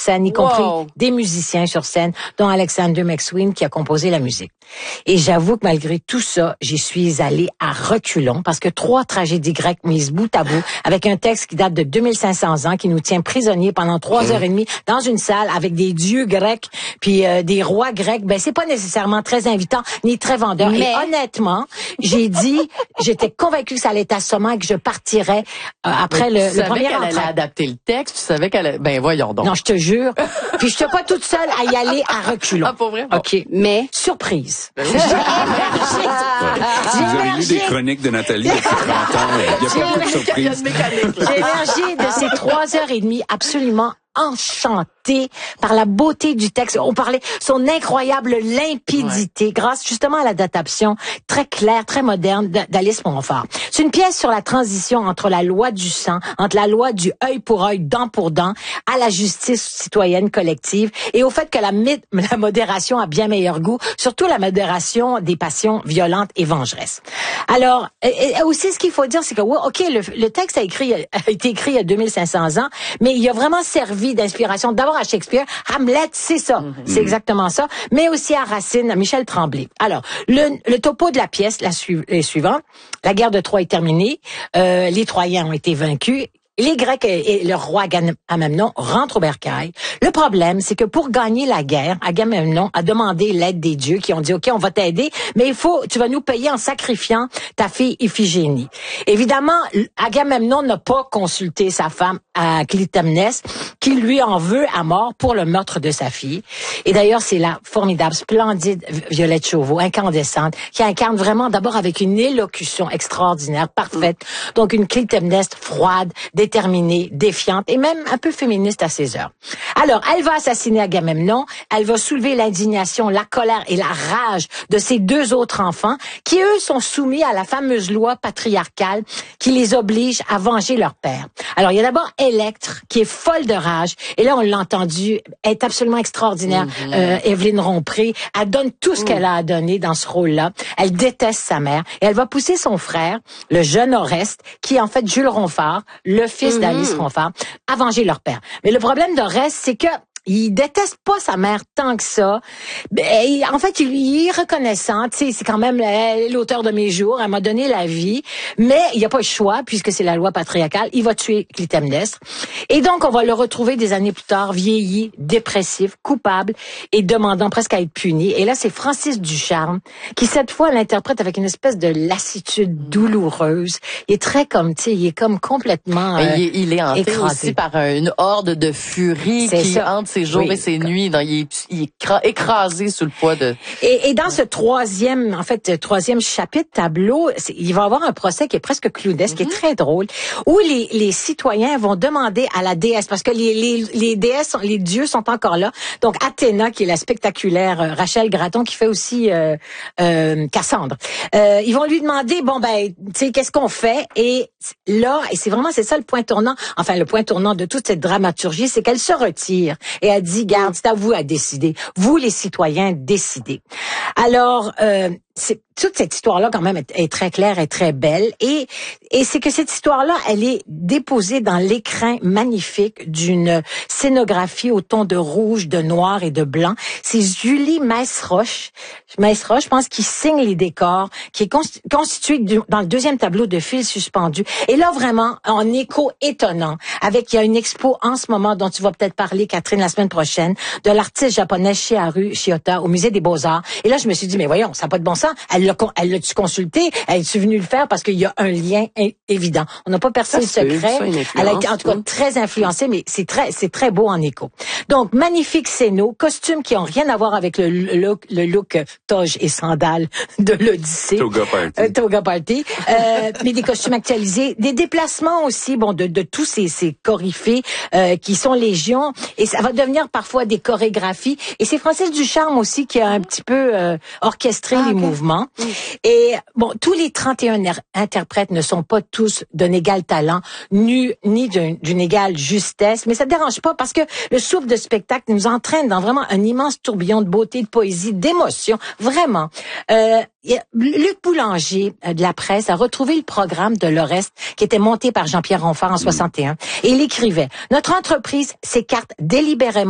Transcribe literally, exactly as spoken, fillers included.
scène, y wow. compris des musiciens sur scène, dont Alexander McSween qui a composé la musique. Et j'avoue que malgré tout ça, j'y suis allée à reculons parce que trois tragédies grecques mises bout à bout avec un texte qui date de deux mille cinq cents ans qui nous tient prisonniers pendant trois heures et demie dans une salle avec des dieux grecs puis euh, des rois grecs, ben c'est pas nécessairement très invitant ni très vendeur. Mais... Et honnêtement, j'ai dit, j'étais convaincue que ça allait être assommant et que je partirais euh, après mais le, le premier entrée. Tu savais qu'elle allait adapter le texte, tu savais qu'elle allait... Ben voyons donc. Non, je te jure. Puis je suis pas toute seule à y aller à reculons. Ah, pour vrai? Bon. OK, mais surprise. Ben oui. Si vous avez lu des chroniques de Nathalie depuis trente ans, il n'y a pas beaucoup de surprises. J'ai émergé de ces trois heures et demie absolument enchantée par la beauté du texte. On parlait son incroyable limpidité ouais. grâce justement à l'adaptation très claire, très moderne d'Alice Montfort. C'est une pièce sur la transition entre la loi du sang, entre la loi du œil pour œil, dent pour dent, à la justice citoyenne collective et au fait que la, la modération a bien meilleur goût, surtout la modération des passions violentes et vengeresses. Alors, et, et aussi ce qu'il faut dire, c'est que ouais, ok, le, le texte a, écrit, a été écrit il y a deux mille cinq cents ans, mais il a vraiment servi d'inspiration d'abord à Shakespeare. Hamlet, c'est ça. Mm-hmm. C'est exactement ça. Mais aussi à Racine, à Michel Tremblay. Alors, le, le topo de la pièce la su- est suivant. La guerre de Troie est terminée. Euh, les Troyens ont été vaincus. Les Grecs et le roi Agamemnon rentrent au bercail. Le problème, c'est que pour gagner la guerre, Agamemnon a demandé l'aide des dieux qui ont dit, OK, on va t'aider, mais il faut, tu vas nous payer en sacrifiant ta fille Iphigénie. Évidemment, Agamemnon n'a pas consulté sa femme à Clytemnestre, qui lui en veut à mort pour le meurtre de sa fille. Et d'ailleurs, c'est la formidable, splendide Violette Chauveau, incandescente, qui incarne vraiment d'abord avec une élocution extraordinaire, parfaite. Donc, une Clytemnestre froide, déterminée, défiante et même un peu féministe à ses heures. Alors, elle va assassiner Agamemnon, elle va soulever l'indignation, la colère et la rage de ses deux autres enfants qui, eux, sont soumis à la fameuse loi patriarcale qui les oblige à venger leur père. Alors, il y a d'abord Électre qui est folle de rage et là, on l'a entendu, elle est absolument extraordinaire, mm-hmm. euh, Évelyne Rompré. Elle donne tout ce mm. qu'elle a à donner dans ce rôle-là. Elle déteste sa mère et elle va pousser son frère, le jeune Oreste, qui est en fait Jules Ronfort, le fils mm-hmm. d'Alice Ronfort, à venger leur père. Mais le problème d'Oreste, c'est que il déteste pas sa mère tant que ça. Ben, en fait, il est reconnaissant. Tu sais, c'est quand même l'auteur de mes jours. Elle m'a donné la vie. Mais il n'y a pas le choix, puisque c'est la loi patriarcale. Il va tuer Clytemnestre. Et donc, on va le retrouver des années plus tard, vieilli, dépressif, coupable et demandant presque à être puni. Et là, c'est Francis Ducharme qui, cette fois, l'interprète avec une espèce de lassitude douloureuse. Il est très comme, tu sais, il est comme complètement euh, il, est, il est hanté écrasé. aussi par une horde de furie c'est qui ça. hante ses jours oui. et ses nuits. Donc, il est, il est écrasé sous le poids de... Et, et dans ce troisième, en fait, troisième chapitre, tableau, il va y avoir un procès qui est presque clownesque, mm-hmm. qui est très drôle, où les, les citoyens vont demander à la déesse, parce que les, les, les déesses, les dieux sont encore là. Donc, Athéna, qui est la spectaculaire euh, Rachel Gratton, qui fait aussi euh, euh, Cassandre. Euh, ils vont lui demander, bon, ben, tu sais, qu'est-ce qu'on fait? Et là, et c'est vraiment, c'est ça le point tournant, enfin, le point tournant de toute cette dramaturgie, c'est qu'elle se retire. Et elle dit, garde, c'est à vous à décider. Vous, les citoyens, décidez. Alors, euh, c'est, toute cette histoire-là, quand même, est, est très claire et très belle. Et, et c'est que cette histoire-là, elle est déposée dans l'écrin magnifique d'une scénographie au ton de rouge, de noir et de blanc. C'est Julie Maisroche, Maisroche, je pense, qui signe les décors, qui est constituée dans le deuxième tableau de fils suspendus. Et là, vraiment, en écho étonnant, avec, il y a une expo en ce moment dont tu vas peut-être parler, Catherine, la semaine prochaine, de l'artiste japonais Shiharu Shiota au Musée des Beaux-Arts. Et là, je me suis dit, mais voyons, ça n'a pas de bon sens. Elle l'a, elle l'a-tu consulté? Elle est-tu venue le faire parce qu'il y a un lien évident. On n'a pas percé le secret. Elle a été, en tout cas, très influencée, mais c'est très, c'est très beau en écho. Donc, magnifique scéno, costumes qui ont rien à voir avec le look, le look toge et sandales de l'Odyssée. Toga Party. Euh, toga Party. Euh, mais des costumes actualisés. Des déplacements aussi, bon, de, de tous ces, ces coryphées, euh, qui sont légion. Et ça va devenir parfois des chorégraphies. Et c'est Francis Ducharme aussi qui a un petit peu, euh, orchestré ah, les okay. mouvements. Mm. Et bon, tous les trente et un er- interprètes ne sont pas tous d'un égal talent, ni, ni d'une, d'une égale justesse, mais ça ne dérange pas parce que le souffle de spectacle nous entraîne dans vraiment un immense tourbillon de beauté, de poésie, d'émotion, vraiment. Euh, Luc Boulanger de la Presse a retrouvé le programme de l'Oreste qui était monté par Jean-Pierre Ronfort en soixante et un et il écrivait « Notre entreprise s'écarte délibérément